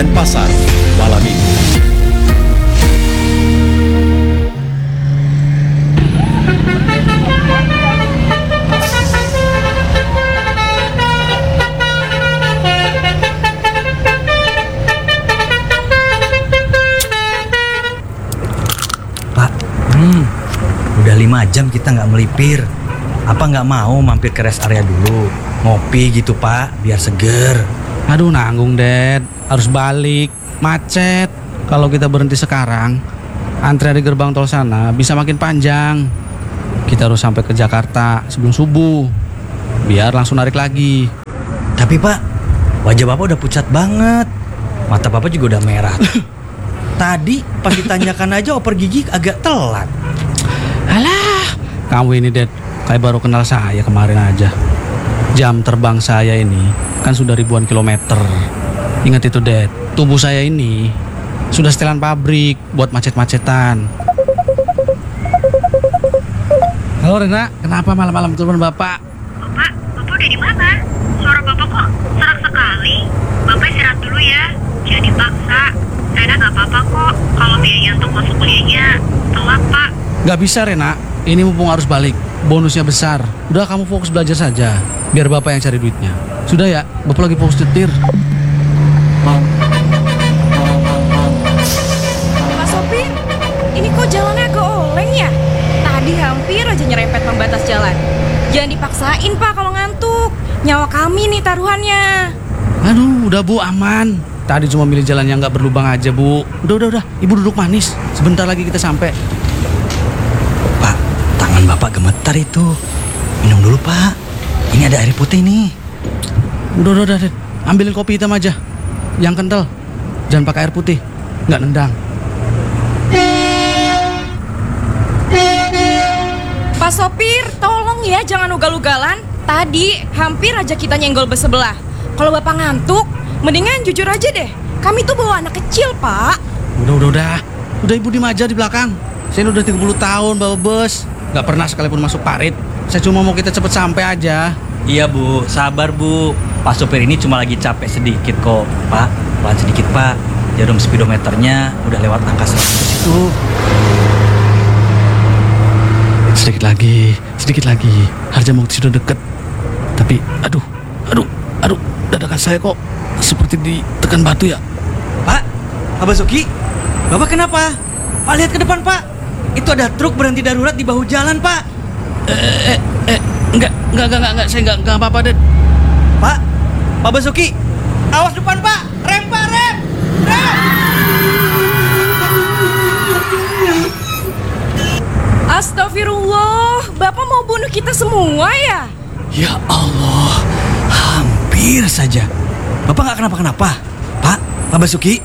Denpasar malam ini. Pak, udah 5 jam kita nggak melipir. Apa nggak mau mampir ke rest area dulu? Ngopi gitu Pak, biar seger. Aduh nanggung Dad, harus balik, macet. Kalau kita berhenti sekarang, antrian di gerbang tol sana bisa makin panjang. Kita harus sampai ke Jakarta sebelum subuh, biar langsung narik lagi. Tapi Pak, wajah Bapak udah pucat banget. Mata Bapak juga udah merah. Tadi pas ditanyakan aja oper gigi agak telat. Alah, kamu ini Dad, kayak baru kenal saya kemarin aja. Jam terbang saya ini kan sudah ribuan kilometer. Ingat itu Dad, tubuh saya ini sudah setelan pabrik buat macet-macetan. Halo Rena, kenapa malam-malam telepon Bapak? Bapak udah di mana? Suara Bapak kok serak sekali. Bapak istirahat dulu ya, jangan dipaksa. Rena nggak apa-apa kok. Kalau biaya untuk masuk kuliahnya telat Pak. Gak bisa Rena, ini mumpung harus balik. Bonusnya besar. Udah kamu fokus belajar saja, biar Bapak yang cari duitnya. Sudah ya, Bapak lagi fokus nyetir. Pak sopir, ini kok jalannya agak oleng ya? Tadi hampir aja nyerempet pembatas jalan. Jangan dipaksain Pak kalau ngantuk. Nyawa kami nih taruhannya. Aduh, udah Bu, aman. Tadi cuma milih jalan yang gak berlubang aja Bu. Udah, Ibu duduk manis. Sebentar lagi kita sampai. Pak, tangan Bapak gemetar itu. Minum dulu Pak. Ini ada air putih nih. Udah, Dad. Ambilin kopi hitam aja, yang kental. Jangan pakai air putih, nggak nendang. Pak sopir, tolong ya jangan ugal-ugalan. Tadi hampir aja kita nyenggol bus sebelah. Kalau Bapak ngantuk, mendingan jujur aja deh. Kami tuh bawa anak kecil Pak. Udah. Udah Ibu diem aja di belakang. Saya udah 30 tahun bawa bus, nggak pernah sekalipun masuk parit. Saya cuma mau kita cepet sampai aja. Iya Bu, sabar Bu. Pak sopir ini cuma lagi capek sedikit kok. Pak, pelan sedikit Pak. Jarum speedometernya udah lewat angka 100 itu. Sedikit lagi. Harjamukti sudah deket. Tapi, aduh, dadakan saya kok seperti ditekan batu ya. Pak Basuki, Bapak kenapa? Pak lihat ke depan Pak. Itu ada truk berhenti darurat di bahu jalan Pak. Enggak, saya enggak apa-apa, Dad. Pak Basuki, awas depan Pak. Rem Pak, rem. Astagfirullah, Bapak mau bunuh kita semua ya? Ya Allah, hampir saja. Bapak nggak kenapa-kenapa, Pak Basuki.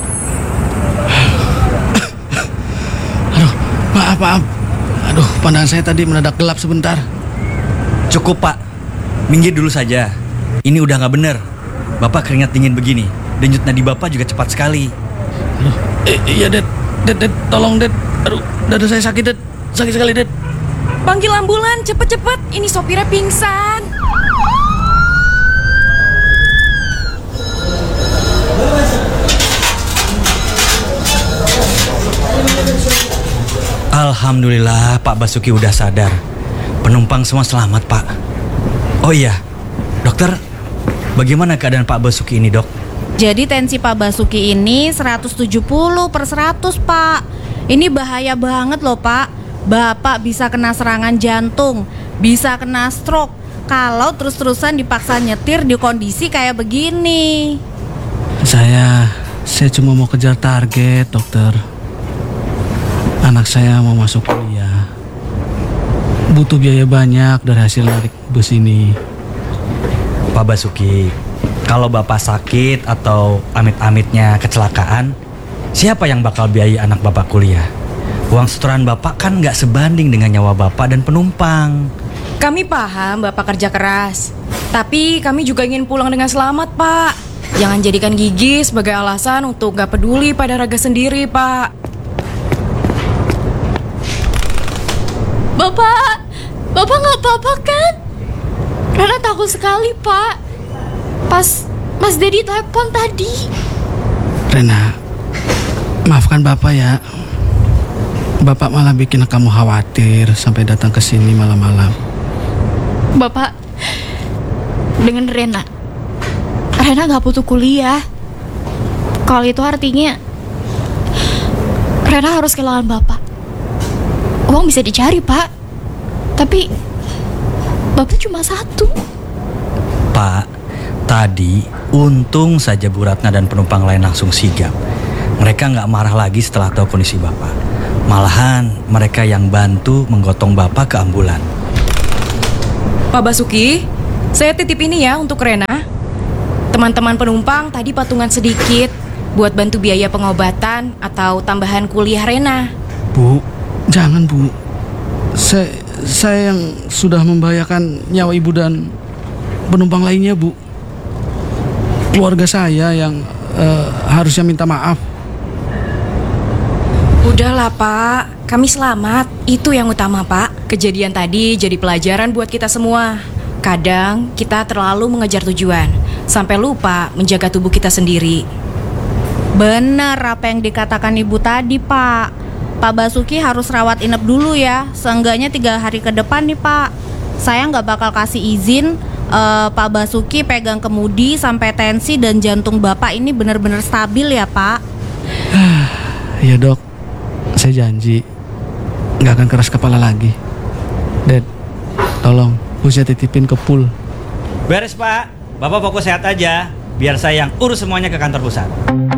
Aduh, maaf. Aduh, pandangan saya tadi mendadak gelap sebentar. Cukup Pak, minggir dulu saja. Ini udah nggak bener. Bapak keringat dingin begini. Denyut nadi Bapak juga cepat sekali. Aduh, iya Dad, tolong Dad. Aduh, dada saya sakit Dad, sakit sekali Dad. Panggil ambulan, cepet-cepet. Ini sopirnya pingsan. Alhamdulillah Pak Basuki udah sadar. Penumpang semua selamat Pak. Oh iya, dokter, bagaimana keadaan Pak Basuki ini dok? Jadi tensi Pak Basuki ini 170/100 Pak. Ini bahaya banget loh Pak. Bapak bisa kena serangan jantung, bisa kena stroke kalau terus-terusan dipaksa nyetir di kondisi kayak begini. Saya cuma mau kejar target dokter. Anak saya mau masuk kuliah. Butuh biaya banyak dari hasil narik bus ini. Pak Basuki, kalau Bapak sakit atau amit-amitnya kecelakaan, siapa yang bakal biayai anak Bapak kuliah? Uang setoran Bapak kan nggak sebanding dengan nyawa Bapak dan penumpang. Kami paham Bapak kerja keras, tapi kami juga ingin pulang dengan selamat Pak. Jangan jadikan gigi sebagai alasan untuk gak peduli pada raga sendiri Pak. Bapak nggak apa-apa kan? Rana takut sekali Pak. Pas Mas Dedi telepon tadi. Rena, maafkan Bapak ya. Bapak malah bikin kamu khawatir sampai datang ke sini malam-malam. Bapak, dengan Rena nggak butuh kuliah. Kalau itu artinya Rena harus kehilangan Bapak. Uang bisa dicari, Pak. Tapi Bapak cuma satu. Pak, tadi untung saja Bu Ratna dan penumpang lain langsung sigap. Mereka nggak marah lagi setelah tahu kondisi Bapak. Malahan mereka yang bantu menggotong Bapak ke ambulan. Pak Basuki, saya titip ini ya untuk Rena. Teman-teman penumpang tadi patungan sedikit buat bantu biaya pengobatan atau tambahan kuliah Rena. Bu, jangan Bu. Saya yang sudah membahayakan nyawa ibu dan penumpang lainnya, Bu. Keluarga saya yang harusnya minta maaf. Udahlah Pak, kami selamat. Itu yang utama Pak. Kejadian tadi jadi pelajaran buat kita semua. Kadang kita terlalu mengejar tujuan, sampai lupa menjaga tubuh kita sendiri. Bener apa yang dikatakan ibu tadi, Pak. Pak Basuki harus rawat inap dulu ya. Seenggaknya 3 hari ke depan nih, Pak. Saya nggak bakal kasih izin Pak Basuki pegang kemudi sampai tensi dan jantung Bapak ini benar-benar stabil ya, Pak. Iya dok, saya janji nggak akan keras kepala lagi. Dad, tolong saya titipin ke pool. Beres Pak, Bapak fokus sehat aja. Biar saya yang urus semuanya ke kantor pusat.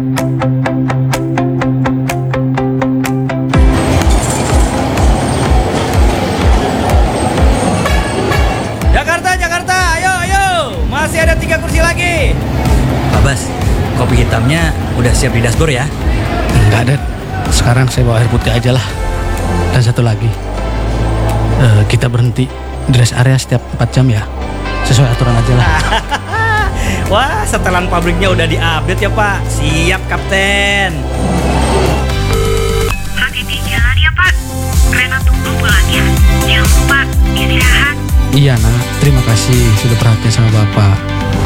Jakarta, ayo. Masih ada 3 kursi lagi. Pak Bas, kopi hitamnya udah siap di dashboard ya? Enggak, Dad. Sekarang saya bawa air putih aja lah. Dan satu lagi, kita berhenti di rest area setiap 4 jam ya. Sesuai aturan aja lah. Wah, setelan pabriknya udah di-update ya Pak. Siap Kapten. Hati-hati jalan ya Pak. Rena tunggu pulangnya. Jangan lupa istirahat. Iya nak, terima kasih sudah perhatian sama Bapak.